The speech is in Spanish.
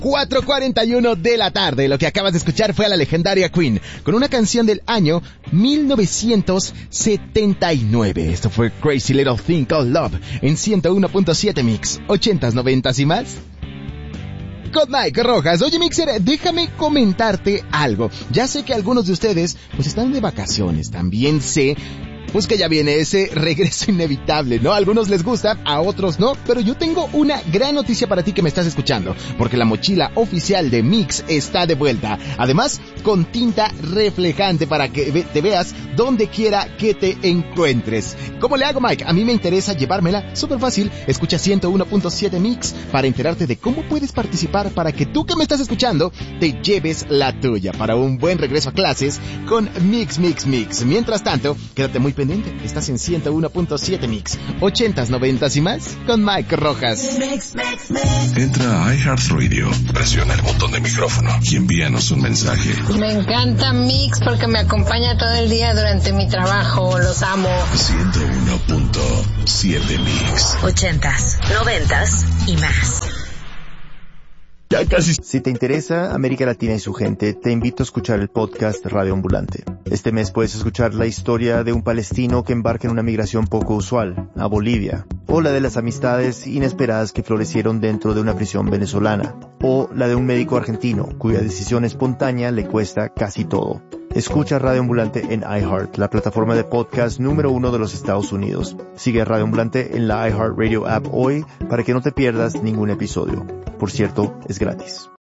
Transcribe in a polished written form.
4:41 de la tarde. Lo que acabas de escuchar fue a la legendaria Queen con una canción del año 1979. Esto fue Crazy Little Thing Called Love en 101.7 Mix, 80s, 90s y más. Con Mike Rojas. Oye, Mixer, déjame comentarte algo. Ya sé que algunos de ustedes pues están de vacaciones. También sé pues que ya viene ese regreso inevitable, ¿no? A algunos les gusta, a otros no, pero yo tengo una gran noticia para ti que me estás escuchando, porque la mochila oficial de Mix está de vuelta. Además, con tinta reflejante para que te veas donde quiera que te encuentres. ¿Cómo le hago, Mike? A mí me interesa llevármela súper fácil. Escucha 101.7 Mix para enterarte de cómo puedes participar para que tú que me estás escuchando te lleves la tuya para un buen regreso a clases con Mix. Mientras tanto, quédate muy pendiente. Estás en 101.7 Mix, 80s, 90s y más con Mike Rojas. Entra a iHeartRadio, presiona el botón de micrófono y envíanos un mensaje. Me encanta Mix porque me acompaña todo el día durante mi trabajo. Los amo. 101.7 Mix, 80s, 90s y más. Ya casi. Si te interesa América Latina y su gente, te invito a escuchar el podcast Radio Ambulante. Este mes puedes escuchar la historia de un palestino que embarca en una migración poco usual, a Bolivia, o la de las amistades inesperadas que florecieron dentro de una prisión venezolana, o la de un médico argentino cuya decisión espontánea le cuesta casi todo. Escucha Radio Ambulante en iHeart, la plataforma de podcast número 1 de los Estados Unidos. Sigue Radio Ambulante en la iHeartRadio app hoy para que no te pierdas ningún episodio. Por cierto, es gratis.